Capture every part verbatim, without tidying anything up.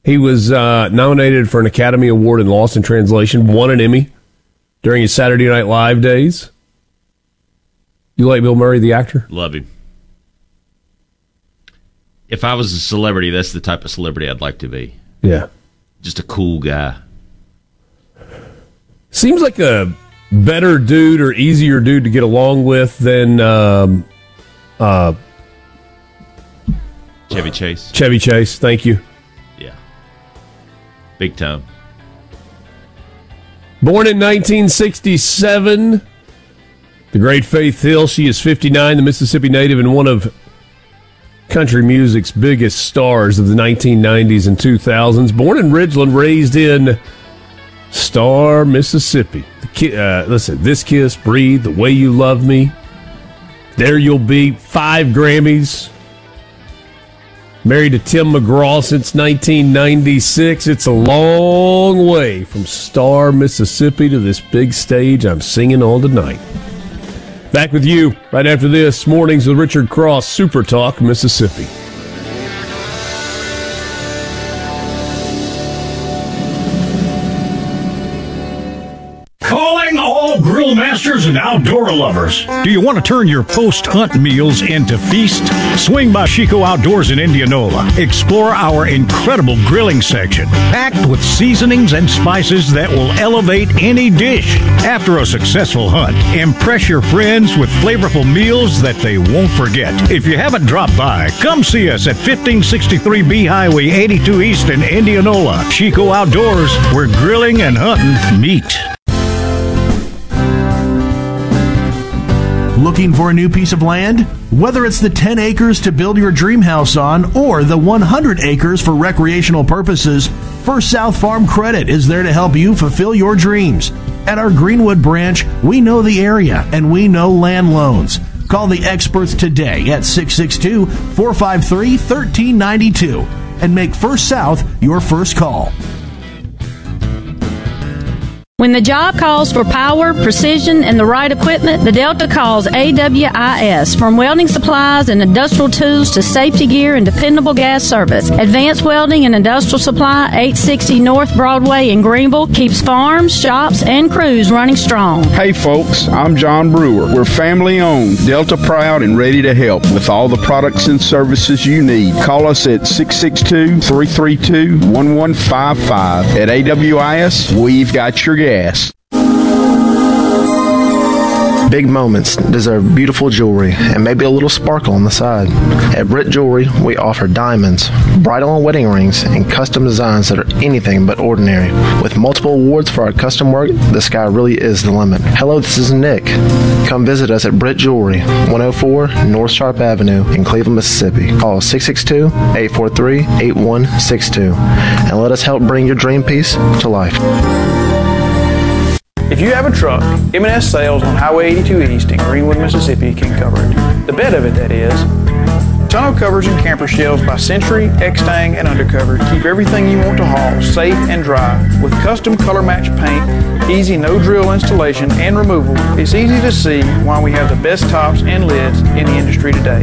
He was uh, nominated for an Academy Award in Lost in Translation, won an Emmy during his Saturday Night Live days. You like Bill Murray, the actor? Love him. If I was a celebrity, that's the type of celebrity I'd like to be. Yeah. Just a cool guy. Seems like a better dude or easier dude to get along with than um, uh, Chevy Chase. Chevy Chase, thank you. Yeah. Big time. Born in nineteen sixty-seven, the great Faith Hill. She is fifty-nine, the Mississippi native, and one of country music's biggest stars of the nineteen nineties and two thousands. Born in Ridgeland, raised in Star, Mississippi. The ki- uh, listen, This Kiss, Breathe, The Way You Love Me, There You'll Be, five Grammys. Married to Tim McGraw since nineteen ninety-six. It's a long way from Star, Mississippi to this big stage I'm singing on tonight. Back with you right after this. Mornings with Richard Cross, Super Talk, Mississippi. Calling all grill masters and outdoor lovers. Do you want to turn your post-hunt meals into feast? Swing by Chico Outdoors in Indianola. Explore our incredible grilling section, packed with seasonings and spices that will elevate any dish. After a successful hunt, impress your friends with flavorful meals that they won't forget. If you haven't dropped by, come see us at fifteen sixty-three B Highway eighty-two East in Indianola. Chico Outdoors, where grilling and hunting meet. Looking for a new piece of land? Whether it's the ten acres to build your dream house on or the one hundred acres for recreational purposes, First South Farm Credit is there to help you fulfill your dreams. At our Greenwood branch, we know the area and we know land loans. Call the experts today at six six two, four five three, one three nine two and make First South your first call. When the job calls for power, precision, and the right equipment, the Delta calls A W I S. From welding supplies and industrial tools to safety gear and dependable gas service, Advanced Welding and Industrial Supply, eight sixty North Broadway in Greenville, keeps farms, shops, and crews running strong. Hey folks, I'm John Brewer. We're family owned, Delta proud, and ready to help with all the products and services you need. Call us at six six two, three three two, one one five five. At A W I S, we've got your gas. Gas. Big moments deserve beautiful jewelry and maybe a little sparkle on the side. At Britt Jewelry, we offer diamonds, bridal and wedding rings, and custom designs that are anything but ordinary. With multiple awards for our custom work, the sky really is the limit. Hello, this is Nick. Come visit us at Britt Jewelry, one oh four North Sharp Avenue in Cleveland, Mississippi. Call six six two, eight four three, eight one six two and let us help bring your dream piece to life. If you have a truck, M and S Sales on Highway eighty-two East in Greenwood, Mississippi can cover it. The bed of it, that is. Tonneau covers and camper shells by Century, X-Tang, and Undercover keep everything you want to haul safe and dry. With custom color match paint, easy no-drill installation and removal, it's easy to see why we have the best tops and lids in the industry today.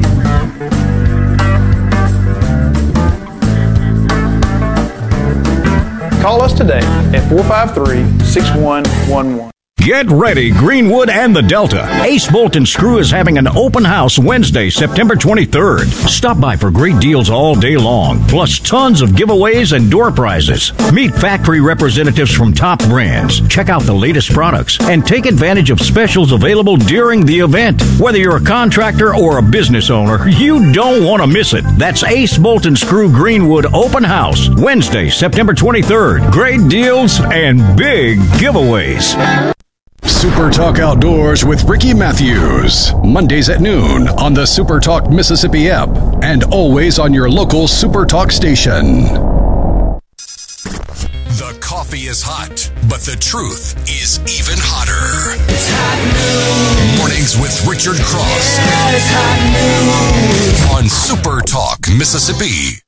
Call us today at four five three, six one one one. Get ready, Greenwood and the Delta. Ace Bolt and Screw is having an open house Wednesday, September twenty-third. Stop by for great deals all day long, plus tons of giveaways and door prizes. Meet factory representatives from top brands. Check out the latest products and take advantage of specials available during the event. Whether you're a contractor or a business owner, you don't want to miss it. That's Ace Bolt and Screw Greenwood Open House, Wednesday, September twenty-third. Great deals and big giveaways. Super Talk Outdoors with Ricky Matthews. Mondays at noon on the Super Talk Mississippi app and always on your local Super Talk station. The coffee is hot, but the truth is even hotter. It's hot news. Mornings with Richard Cross. Yeah, it's hot news. On Super Talk Mississippi.